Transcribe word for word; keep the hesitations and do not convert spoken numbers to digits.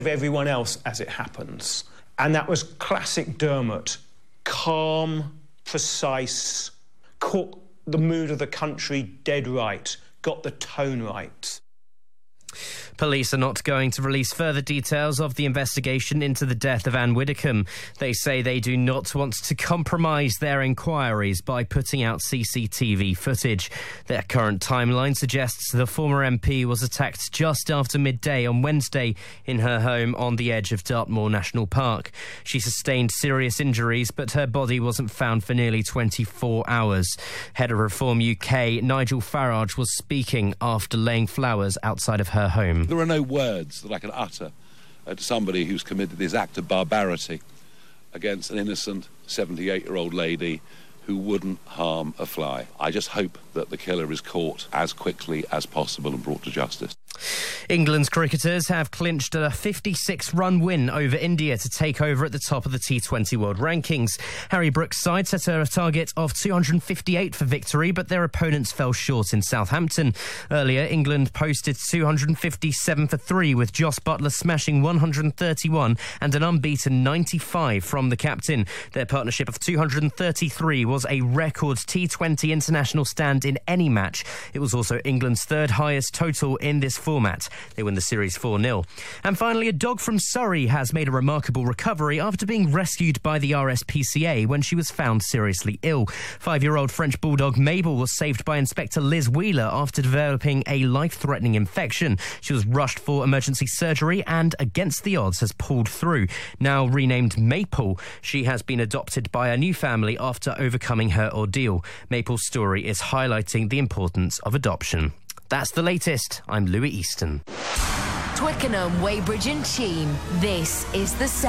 everyone else as it happens. And that was classic Dermot. Calm, precise, caught the mood of the country dead right, got the tone right. Police are not going to release further details of the investigation into the death of Anne Widdecombe. They say they do not want to compromise their inquiries by putting out C C T V footage. Their current timeline suggests the former M P was attacked just after midday on Wednesday in her home on the edge of Dartmoor National Park. She sustained serious injuries, but her body wasn't found for nearly twenty-four hours. Head of Reform U K, Nigel Farage, was speaking after laying flowers outside of her home. There are no words that I can utter uh, to somebody who's committed this act of barbarity against an innocent seventy-eight-year-old lady who wouldn't harm a fly. I just hope that the killer is caught as quickly as possible and brought to justice. England's cricketers have clinched a fifty-six run win over India to take over at the top of the T twenty World Rankings. Harry Brooks' side set a target of two hundred fifty-eight for victory, but their opponents fell short in Southampton. Earlier, England posted two hundred fifty-seven for three, with Joss Buttler smashing one hundred thirty-one and an unbeaten ninety-five from the captain. Their partnership of two hundred thirty-three was a record T twenty international stand in any match. It was also England's third highest total in this format. They win the series four nil. And finally, a dog from Surrey has made a remarkable recovery after being rescued by the R S P C A when she was found seriously ill. Five-year-old French bulldog Mabel was saved by Inspector Liz Wheeler after developing a life-threatening infection. She was rushed for emergency surgery and, against the odds, has pulled through. Now renamed Maple, she has been adopted by a new family after overcoming her ordeal. Maple's story is highlighting the importance of adoption. That's the latest. I'm Louis Easton. Twickenham, Weybridge and Cheam. This is the sound.